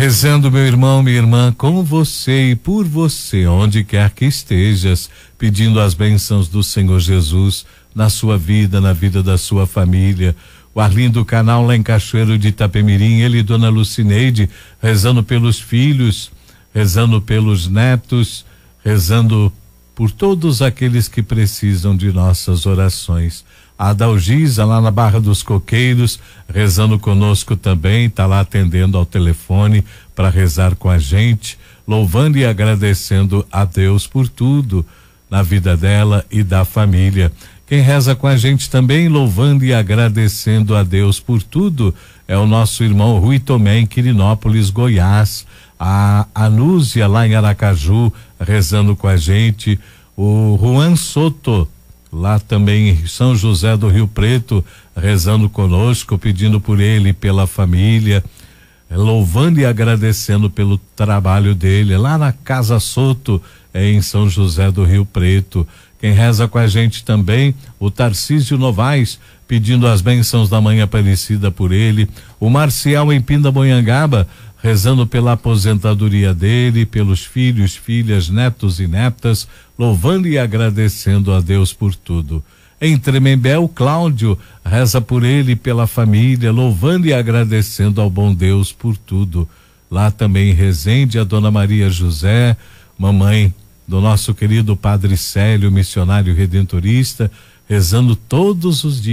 Rezando, meu irmão, minha irmã, com você e por você, onde quer que estejas, pedindo as bênçãos do Senhor Jesus na sua vida, na vida da sua família. O Arlindo Canal lá em Cachoeiro de Itapemirim, ele e Dona Lucineide, rezando pelos filhos, rezando pelos netos, rezando por todos aqueles que precisam de nossas orações. A Adalgisa lá na Barra dos Coqueiros, rezando conosco também, tá lá atendendo ao telefone para rezar com a gente, louvando e agradecendo a Deus por tudo na vida dela e da família. Quem reza com a gente também, louvando e agradecendo a Deus por tudo, é o nosso irmão Rui Tomé, em Quirinópolis, Goiás. A Anúzia lá em Aracaju, rezando com a gente. O Juan Soto, lá também em São José do Rio Preto, rezando conosco, pedindo por ele e pela família, louvando e agradecendo pelo trabalho dele, lá na Casa Soto, em São José do Rio Preto. Quem reza com a gente também, o Tarcísio Novaes, pedindo as bênçãos da Mãe Aparecida por ele. O Marcial em Pindamonhangaba, rezando pela aposentadoria dele, pelos filhos, filhas, netos e netas, louvando e agradecendo a Deus por tudo. Em Tremembé, o Cláudio reza por ele e pela família, louvando e agradecendo ao bom Deus por tudo. Lá também em Resende, a Dona Maria José, mamãe do nosso querido Padre Célio, missionário redentorista, rezando todos os dias